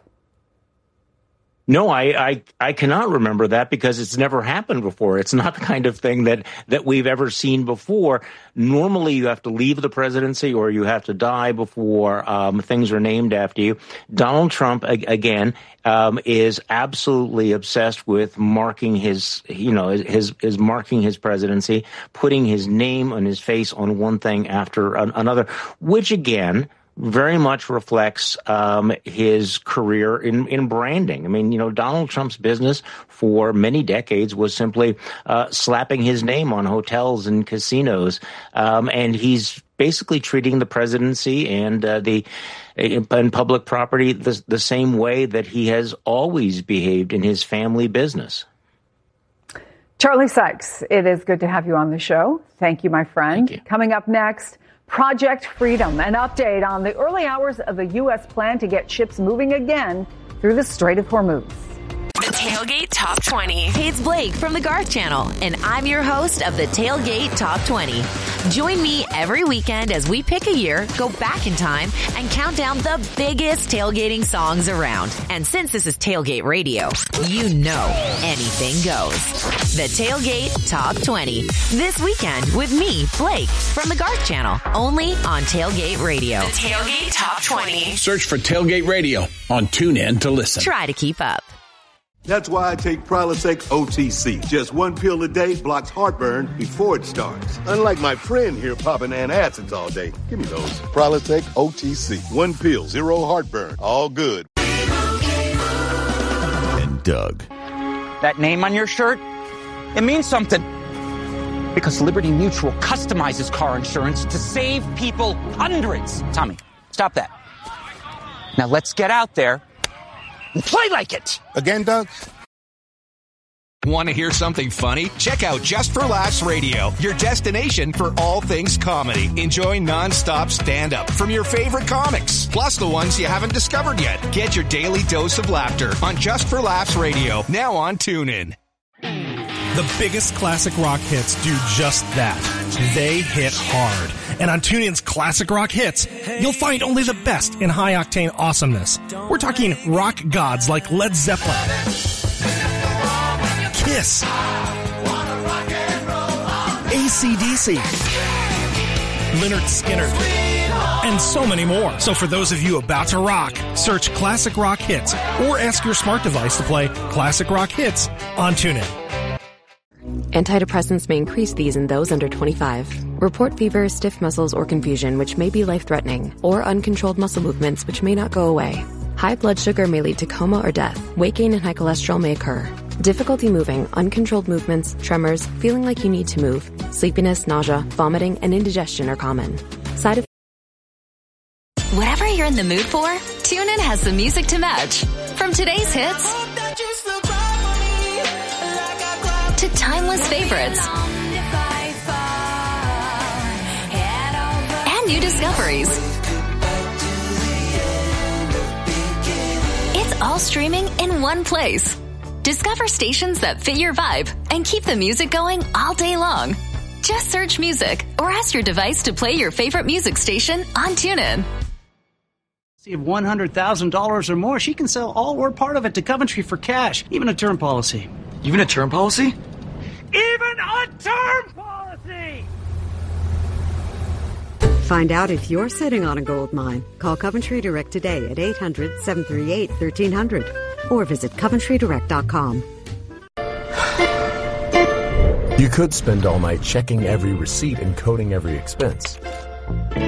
No, I, I I cannot remember that because it's never happened before. It's not the kind of thing that, that we've ever seen before. Normally, you have to leave the presidency or you have to die before um, things are named after you. Donald Trump, again, um, is absolutely obsessed with marking his, you know, his is marking his presidency, putting his name and his face on one thing after another, which again very much reflects um, his career in, in branding. I mean, you know, Donald Trump's business for many decades was simply uh, slapping his name on hotels and casinos. Um, and he's basically treating the presidency and uh, the and public property the, the same way that he has always behaved in his family business. Charlie Sykes, it is good to have you on the show. Thank you, my friend. Thank you. Coming up next, Project Freedom, an update on the early hours of the U S plan to get ships moving again through the Strait of Hormuz. The Tailgate Top twenty. Hey, it's Blake from the Garth Channel, and I'm your host of the Tailgate Top twenty. Join me every weekend as we pick a year, go back in time, and count down the biggest tailgating songs around. And since this is Tailgate Radio, you know anything goes. The Tailgate Top twenty. This weekend with me, Blake, from the Garth Channel, only on Tailgate Radio. The Tailgate Top twenty. Search for Tailgate Radio on TuneIn to listen. Try to keep up. That's why I take Prilosec O T C. Just one pill a day blocks heartburn before it starts. Unlike my friend here popping antacids all day. Give me those. Prilosec O T C. One pill, zero heartburn. All good. And Doug. That name on your shirt, it means something. Because Liberty Mutual customizes car insurance to save people hundreds. Tommy, stop that. Now let's get out there and play like it. Again, Doug? Want to hear something funny? Check out Just for Laughs Radio, your destination for all things comedy. Enjoy nonstop stand-up from your favorite comics, plus the ones you haven't discovered yet. Get your daily dose of laughter on Just for Laughs Radio, now on TuneIn. The biggest classic rock hits do just that. They hit hard. And on TuneIn's Classic Rock Hits, you'll find only the best in high-octane awesomeness. We're talking rock gods like Led Zeppelin, Kiss, A C D C, Lynyrd Skynyrd, and so many more. So for those of you about to rock, search Classic Rock Hits or ask your smart device to play Classic Rock Hits on TuneIn. Antidepressants may increase these in those under twenty-five. Report fever, stiff muscles, or confusion, which may be life-threatening, or uncontrolled muscle movements, which may not go away. High blood sugar may lead to coma or death. Weight gain and high cholesterol may occur. Difficulty moving, uncontrolled movements, tremors, feeling like you need to move, sleepiness, nausea, vomiting, and indigestion are common. Side effects. Whatever you're in the mood for, TuneIn has the music to match. From today's hits to timeless favorites and new discoveries. It's all streaming in one place. Discover stations that fit your vibe and keep the music going all day long. Just search music or ask your device to play your favorite music station on TuneIn. Of one hundred thousand dollars or more, she can sell all or part of it to Coventry for cash, even a term policy. Even a term policy? Even a term policy! Find out if you're sitting on a gold mine. Call Coventry Direct today at eight hundred, seven three eight, one three zero zero or visit coventry direct dot com. You could spend all night checking every receipt and coding every expense.